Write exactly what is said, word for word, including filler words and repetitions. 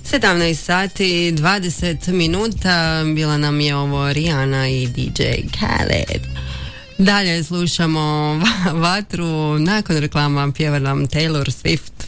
sedamnaest sati dvadeset minuta, bila nam je ovo Rihanna i D J Khaled. Dalje slušamo Vatru, nakon reklama pjeva nam Taylor Swift